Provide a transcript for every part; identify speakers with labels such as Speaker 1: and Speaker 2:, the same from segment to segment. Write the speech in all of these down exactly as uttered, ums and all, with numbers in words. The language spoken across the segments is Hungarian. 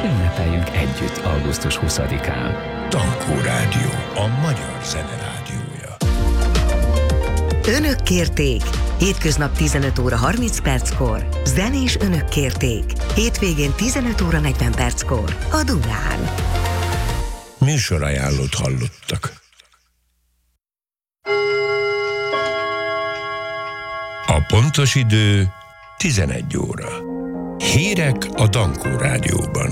Speaker 1: Ünnepeljünk együtt augusztus huszadikán.
Speaker 2: Tankó Rádió, a magyar zene rádiója.
Speaker 3: Önök kérték. Hétköznap tizenöt óra harminc perckor. Zenés Önök kérték. Hétvégén tizenöt óra negyven perckor. A Dunán.
Speaker 2: Műsorajánlót hallottak. A pontos idő tizenegy óra. Hírek a Tankó Rádióban.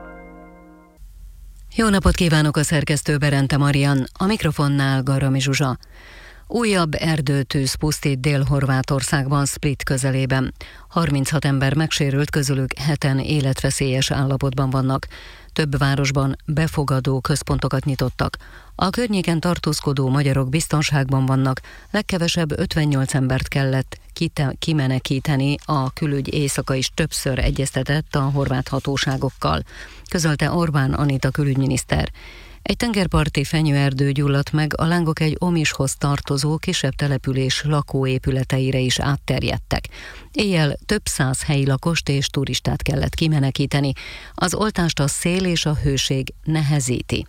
Speaker 4: Jó napot kívánok, a szerkesztő Berente Marian, a mikrofonnál Garami Zsuzsa. Újabb erdőtűz pusztít Dél-Horvátországban, Split közelében. harminchat ember megsérült, közülük heten életveszélyes állapotban vannak. Több városban befogadó központokat nyitottak. A környéken tartózkodó magyarok biztonságban vannak, legkevesebb ötvennyolc embert kellett kite- kimenekíteni, a külügy éjszaka is többször egyeztetett a horvát hatóságokkal, közölte Orbán Anita külügyminiszter. Egy tengerparti fenyőerdő gyulladt meg, a lángok egy Omishoz tartozó kisebb település lakóépületeire is átterjedtek. Éjjel több száz helyi lakost és turistát kellett kimenekíteni. Az oltást a szél és a hőség nehezíti.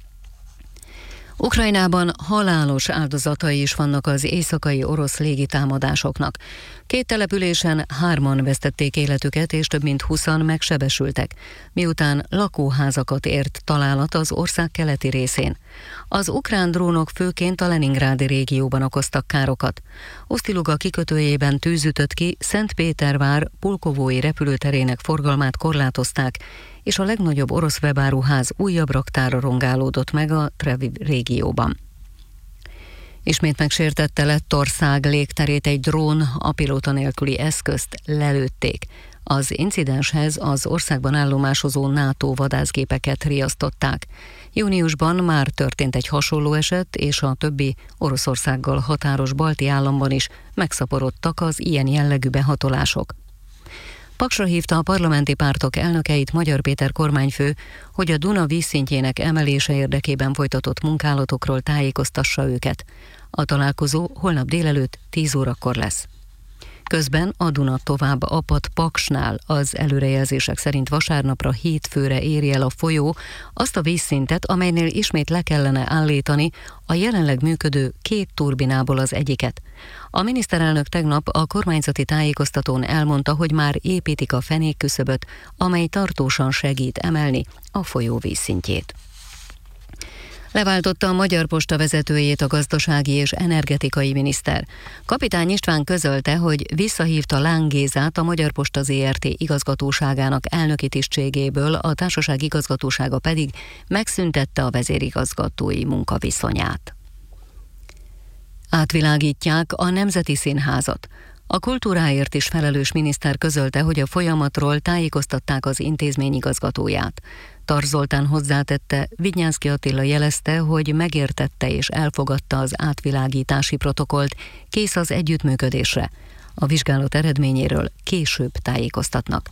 Speaker 4: Ukrajnában halálos áldozatai is vannak az éjszakai orosz légitámadásoknak. Két településen hárman vesztették életüket, és több mint húszan megsebesültek, miután lakóházakat ért találat az ország keleti részén. Az ukrán drónok főként a Leningrádi régióban okoztak károkat. Usztiluga kikötőjében tűz ütött ki, Szentpétervár Pulkovói repülőterének forgalmát korlátozták, és a legnagyobb orosz webáruház újabb raktára rongálódott meg a Trevi régióban. Ismét megsértette Lettország légterét egy drón, a pilóta nélküli eszközt lelőtték. Az incidenshez az országban állomásozó NATO vadászgépeket riasztották. Júniusban már történt egy hasonló eset, és a többi Oroszországgal határos balti államban is megszaporodtak az ilyen jellegű behatolások. Paksra hívta a parlamenti pártok elnökeit Magyar Péter kormányfő, hogy a Duna vízszintjének emelése érdekében folytatott munkálatokról tájékoztassa őket. A találkozó holnap délelőtt tíz órakor lesz. Közben a Duna tovább apad Paksnál, az előrejelzések szerint vasárnapra hét főre éri el a folyó azt a vízszintet, amelynél ismét le kellene állítani a jelenleg működő két turbinából az egyiket. A miniszterelnök tegnap a kormányzati tájékoztatón elmondta, hogy már építik a fenékküszöböt, amely tartósan segít emelni a folyó vízszintjét. Leváltotta a Magyar Posta vezetőjét a gazdasági és energetikai miniszter. Kapitány István közölte, hogy visszahívta Láng Gézát, a Magyar Posta zé er té igazgatóságának elnöki tisztségéből, a társaság igazgatósága pedig megszüntette a vezérigazgatói munkaviszonyát. Átvilágítják a Nemzeti Színházat. A kultúráért is felelős miniszter közölte, hogy a folyamatról tájékoztatták az intézmény igazgatóját. Tar Zoltán hozzátette, Vidnyánszky Attila jelezte, hogy megértette és elfogadta az átvilágítási protokollt, kész az együttműködésre. A vizsgálat eredményéről később tájékoztatnak.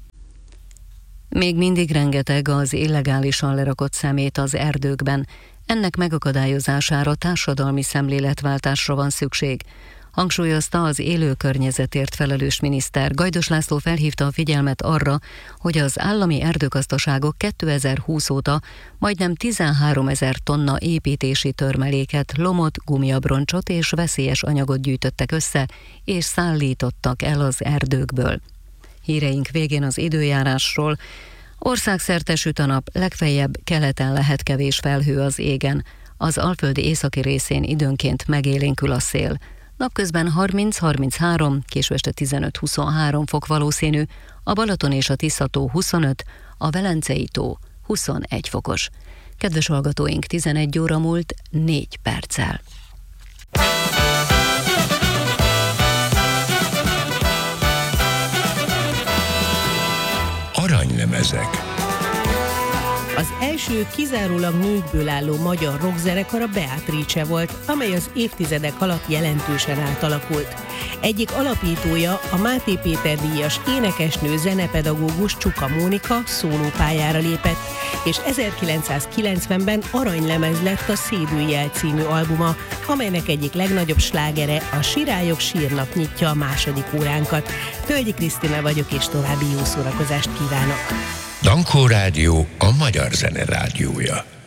Speaker 4: Még mindig rengeteg az illegálisan lerakott szemét az erdőkben. Ennek megakadályozására társadalmi szemléletváltásra van szükség, hangsúlyozta az élő környezetért felelős miniszter. Gajdos László felhívta a figyelmet arra, hogy az állami erdőgazdaságok kétezer-húsz óta majdnem tizenháromezer tonna építési törmeléket, lomot, gumiabroncsot és veszélyes anyagot gyűjtöttek össze, és szállítottak el az erdőkből. Híreink végén az időjárásról. Országszerte süt a nap, legfeljebb keleten lehet kevés felhő az égen. Az Alföld északi részén időnként megélénkül a szél. Napközben harminc-harminchárom, késő este tizenöt-huszonhárom fok valószínű, a Balaton és a Tisza-tó huszonöt, a Velencei tó huszonegy fokos. Kedves hallgatóink, tizenegy óra múlt négy perccel.
Speaker 2: Aranylemezek.
Speaker 5: Az első kizárólag nőkből álló magyar rockzenekar a Beatrice volt, amely az évtizedek alatt jelentősen átalakult. Egyik alapítója, a Máté Péter díjas énekesnő, zenepedagógus Csuka Mónika szólópályára lépett, és ezerkilencszázkilencvenben aranylemez lett a Szédőjel című albuma, amelynek egyik legnagyobb slágere a Sirályok sírnak nyitja a második óránkat. Tölgyi Krisztina vagyok, és további jó szórakozást kívánok!
Speaker 2: Dankó Rádió a magyar zene rádiója.